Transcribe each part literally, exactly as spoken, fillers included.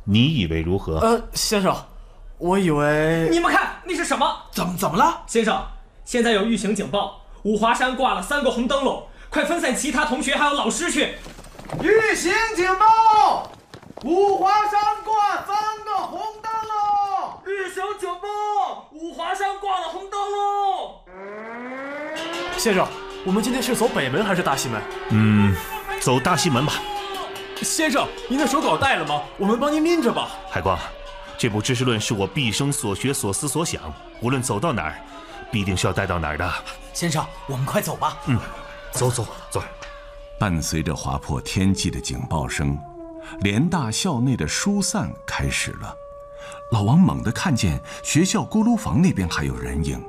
你以为如何？ 呃，先生，我以为…… 你们看，那是什么？ 怎么怎么了？ 先生，现在有预警警报，五华山挂了三个红灯笼，快分散其他同学还有老师去。 预警警报！五华山挂三个红灯笼！ 预警警报！五华山挂了红灯笼！ 先生，我们今天是走北门还是大西门？ 嗯，走大西门吧。 先生，您的手稿带了吗？我们帮您拎着吧。 海光，这部知识论是我毕生所学所思所想，无论走到哪儿，必定是要带到哪儿的。 先生，我们快走吧。 嗯，走走走。 伴随着划破天际的警报声，联大校内的疏散开始了。老王猛地看见学校锅炉房那边还有人影。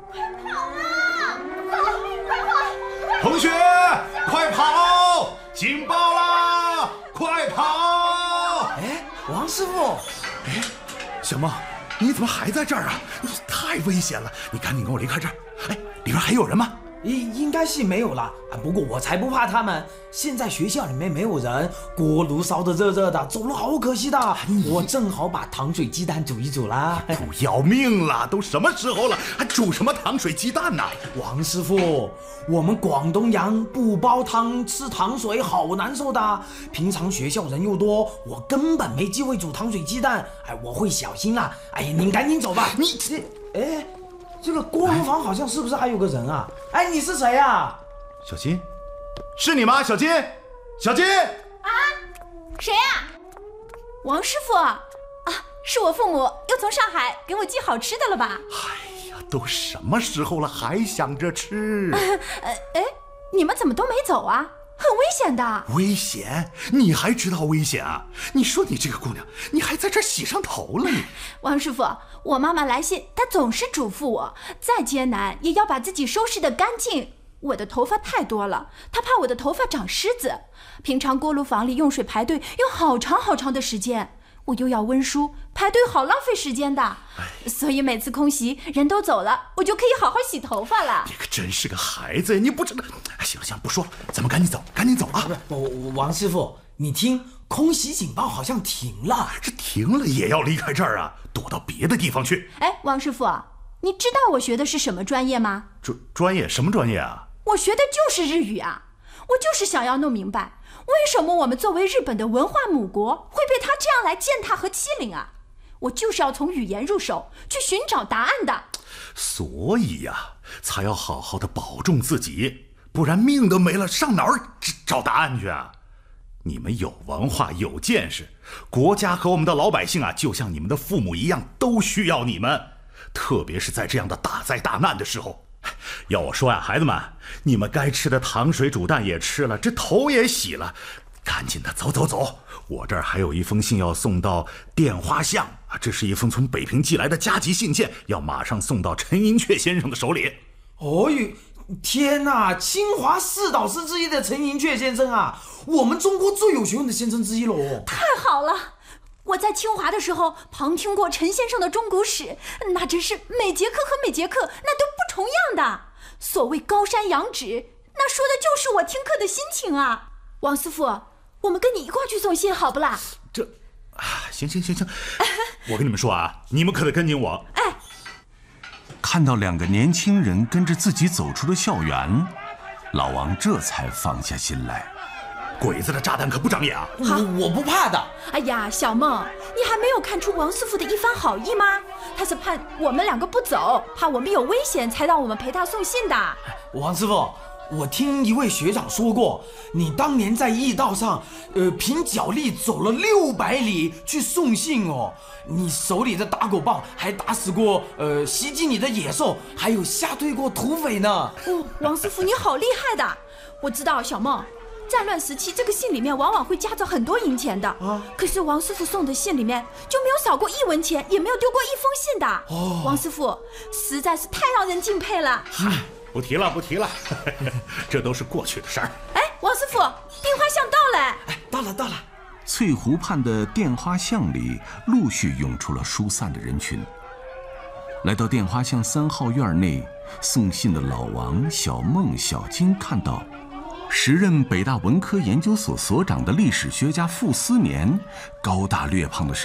同学，快跑！警报啦！快跑！ 哎，王师傅， 哎，小梦，你怎么还在这儿啊？太危险了，你赶紧跟我离开这儿。哎，里边还有人吗？ 应应该是没有啦，不过我才不怕他们。现在学校里面没有人，锅炉烧得热热的，走路好可惜的。我正好把糖水鸡蛋煮一煮啦。 不要命了，都什么时候了，还煮什么糖水鸡蛋呢？ 王师傅，我们广东人不煲汤吃糖水好难受的。平常学校人又多，我根本没机会煮糖水鸡蛋。哎，我会小心啦。哎呀，您赶紧走吧。 你这哎。这个锅炉房好像是不是还有个人啊？哎，你是谁啊？ 小金，是你吗？小金，小金啊，谁呀？王师傅啊，是我父母又从上海给我寄好吃的了吧？ 哎呀，都什么时候了，还想着吃？ 呃，哎，你们怎么都没走啊？很危险的。 危险？你还知道危险啊？你说你这个姑娘，你还在这洗上头了你？ 王师傅，我妈妈来信，她总是嘱咐我，再艰难也要把自己收拾得干净。我的头发太多了，她怕我的头发长虱子。平常锅炉房里用水排队用好长好长的时间，我又要温书，排队好浪费时间的。所以每次空袭人都走了，我就可以好好洗头发了。 你可真是个孩子，你不知道。行了行了，不说了，咱们赶紧走，赶紧走啊！ 不是，王师傅，你听，空袭警报好像停了。 这停了也要离开这儿啊，躲到别的地方去。 哎，王师傅，你知道我学的是什么专业吗？ 专专业什么专业啊？ 我学的就是日语啊！我就是想要弄明白，为什么我们作为日本的文化母国会被他这样来践踏和欺凌啊？我就是要从语言入手，去寻找答案的。 所以呀、啊，才要好好的保重自己，不然命都没了，上哪儿找答案去啊？你们有文化有见识，国家和我们的老百姓啊，就像你们的父母一样，都需要你们。特别是在这样的大灾大难的时候，要我说呀，孩子们，你们该吃的糖水煮蛋也吃了，这头也洗了，赶紧的走走走。我这儿还有一封信要送到电花巷啊，这是一封从北平寄来的加急信件，要马上送到陈寅恪先生的手里。 哦呦，天哪！清华四导师之一的陈寅恪先生啊，我们中国最有学问的先生之一喽。 太好了！我在清华的时候旁听过陈先生的中古史，那真是每节课和每节课那都不重样的。所谓高山仰止，那说的就是我听课的心情啊。王师傅，我们跟你一块去送信好不啦？ 这，啊，行行行行，我跟你们说啊，你们可得跟紧我。 哎， 看到两个年轻人跟着自己走出了校园，老王这才放下心来。 鬼子的炸弹可不长眼啊！ 好，我不怕的。 哎呀，小梦，你还没有看出王师傅的一番好意吗？他是怕我们两个不走，怕我们有危险，才让我们陪他送信的。 王师傅，我听一位学长说过，你当年在驿道上，呃，凭脚力走了六百里去送信哦。你手里的打狗棒还打死过呃袭击你的野兽，还有吓退过土匪呢。 哦，王师傅你好厉害的！我知道，小梦。战乱时期，这个信里面往往会夹着很多银钱的啊。可是王师傅送的信里面就没有少过一文钱，也没有丢过一封信的。哦，王师傅实在是太让人敬佩了。 嗨，不提了，不提了，这都是过去的事儿。 哎，王师傅，电花巷到了。 哎，到了，到了。 翠湖畔的电花巷里陆续涌出了疏散的人群。来到电花巷三号院内，送信的老王、小孟、小金看到。时任北大文科研究所所长的历史学家傅斯年，高大略胖的